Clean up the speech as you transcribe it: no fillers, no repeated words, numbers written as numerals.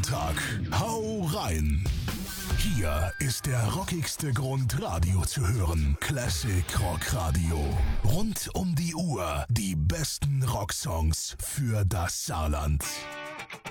Montag. Hau rein! Hier ist der rockigste Grund, Radio zu hören. Classic Rock Radio. Rund um die Uhr die besten Rocksongs für das Saarland.